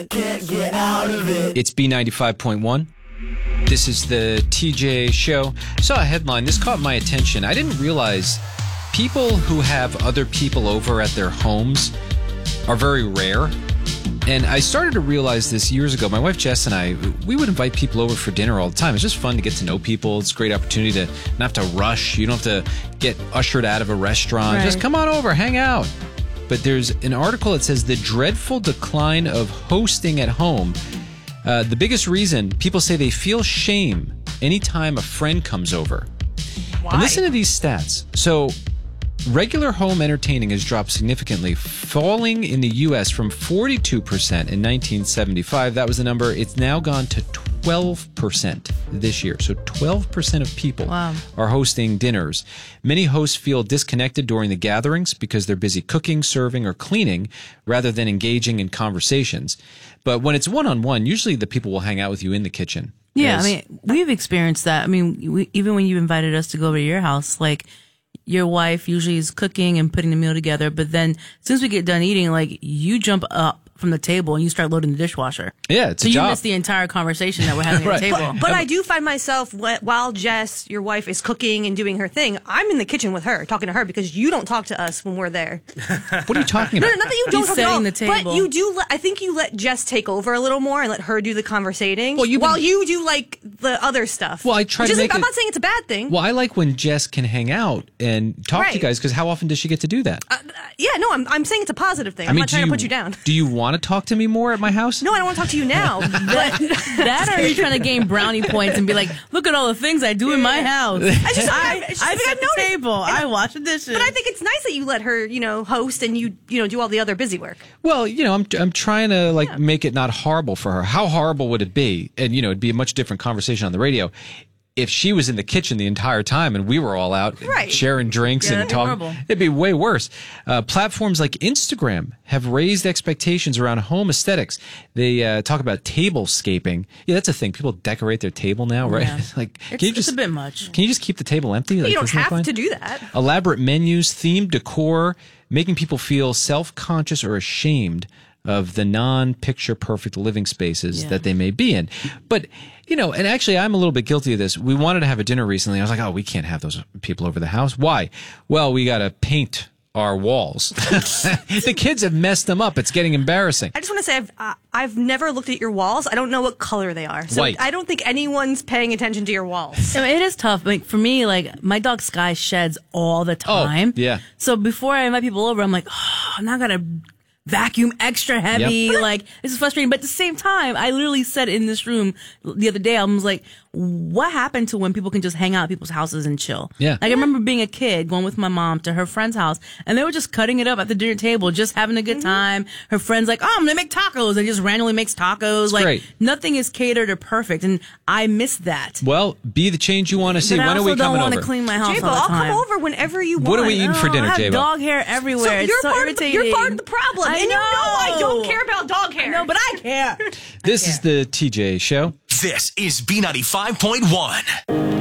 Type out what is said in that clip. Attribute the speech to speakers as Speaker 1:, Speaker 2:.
Speaker 1: Can't get out of it.
Speaker 2: It's B95.1. This is the TJ show. I saw a headline. This caught my attention. I didn't realize people who have other people over at their homes are very rare. And I started to realize this years ago. My wife Jess and I, we would invite people over for dinner all the time. It's just fun to get to know people. It's a great opportunity to not have to rush. You don't have to get ushered out of a restaurant.
Speaker 3: Right.
Speaker 2: Just come on over, hang out. But there's an article that says the dreadful decline of hosting at home. The biggest reason, people say they feel shame anytime a friend comes over.
Speaker 3: Why?
Speaker 2: And listen to these stats. So regular home entertaining has dropped significantly, falling in the U.S. from 42% in 1975. That was the number. It's now gone to 12% this year. So 12% of people are hosting dinners. Many hosts feel disconnected during the gatherings because they're busy cooking, serving, or cleaning rather than engaging in conversations. But when it's one-on-one, usually the people will hang out with you in the kitchen.
Speaker 3: Yeah, I mean, we've experienced that. I mean, even when you invited us to go over to your house, like, your wife usually is cooking and putting the meal together, but then as soon as we get done eating, like, you jump up from the table and you start loading the dishwasher.
Speaker 2: Yeah, it's
Speaker 3: so
Speaker 2: a job.
Speaker 3: you miss the entire conversation that we're having at the table.
Speaker 4: But I do find myself, while Jess, your wife, is cooking and doing her thing, I'm in the kitchen with her, talking to her, because you don't talk to us when we're there.
Speaker 2: What are you talking about?
Speaker 4: No, not that you don't
Speaker 3: He's
Speaker 4: talk at all,
Speaker 3: setting the table.
Speaker 4: but you do. I think you let Jess take over a little more and let her do the conversating,
Speaker 2: Well,
Speaker 4: while you do like the other stuff.
Speaker 2: Well, I try
Speaker 4: which
Speaker 2: to make
Speaker 4: I'm
Speaker 2: it-
Speaker 4: not saying it's a bad thing.
Speaker 2: Well, I like when Jess can hang out and talk to you
Speaker 4: Right.
Speaker 2: guys, because how often does she get to do that?
Speaker 4: Yeah, no, I'm saying it's a positive thing. I'm not trying to put you down.
Speaker 2: Do you want to talk to me more at my house?
Speaker 4: No, I don't want to talk to you now. But
Speaker 3: That or are you trying to gain brownie points and be like, look at all the things I do in my house.
Speaker 4: I just
Speaker 3: I set the table. I wash the dishes.
Speaker 4: But I think it's nice that you let her, host and you do all the other busy work.
Speaker 2: Well, I'm trying to make it not horrible for her. How horrible would it be? And it'd be a much different conversation on the radio if she was in the kitchen the entire time and we were all out sharing drinks and talking.
Speaker 3: horrible.
Speaker 2: It'd be way worse. Platforms like Instagram have raised expectations around home aesthetics. They talk about tablescaping. Yeah, that's a thing. People decorate their table now, right?
Speaker 3: Yeah. It's a bit much.
Speaker 2: Can you just keep the table empty?
Speaker 4: You
Speaker 2: Like,
Speaker 4: don't
Speaker 2: isn't that
Speaker 4: have
Speaker 2: fine?
Speaker 4: to do that.
Speaker 2: Elaborate menus, themed decor, making people feel self-conscious or ashamed of the non-picture perfect living spaces that they may be in. But, and actually I'm a little bit guilty of this. We wanted to have a dinner recently. I was like, oh, we can't have those people over the house. Why? Well, we got to paint our walls. The kids have messed them up. It's getting embarrassing.
Speaker 4: I just want to say I've never looked at your walls. I don't know what color they are. So
Speaker 2: White.
Speaker 4: I don't think anyone's paying attention to your walls.
Speaker 3: I mean, it is tough. Like, for me, like, my dog Sky sheds all the time.
Speaker 2: yeah.
Speaker 3: So before I invite people over, I'm like, oh, I'm not going to vacuum extra heavy.
Speaker 2: Yep.
Speaker 3: Like, this is frustrating. But at the same time, I literally said in this room the other day, I was like, what happened to when people can just hang out at people's houses and chill?
Speaker 2: Yeah.
Speaker 3: Like, I remember being a kid going with my mom to her friend's house, and they were just cutting it up at the dinner table, just having a good time. Her friend's like, oh, I'm going to make tacos, and just randomly makes tacos. Like,
Speaker 2: great.
Speaker 3: nothing is catered or perfect, and I miss that.
Speaker 2: Well, be the change you want to see.
Speaker 3: But
Speaker 2: When
Speaker 3: I
Speaker 2: are
Speaker 3: also
Speaker 2: we
Speaker 3: don't
Speaker 2: coming
Speaker 3: want
Speaker 2: over?
Speaker 3: to clean my house
Speaker 4: J-Bo,
Speaker 3: all the
Speaker 4: I'll
Speaker 3: time.
Speaker 4: come over whenever you want.
Speaker 2: What are we eating for dinner,
Speaker 3: I have
Speaker 2: J-Bo?
Speaker 3: dog hair everywhere.
Speaker 4: So
Speaker 3: It's
Speaker 4: you're
Speaker 3: so
Speaker 4: part
Speaker 3: irritating.
Speaker 4: You're part of the problem.
Speaker 3: I
Speaker 4: and you know I
Speaker 3: know.
Speaker 4: don't care about dog hair.
Speaker 3: No, but I care.
Speaker 2: This is the TJ Show.
Speaker 1: This is B95.1.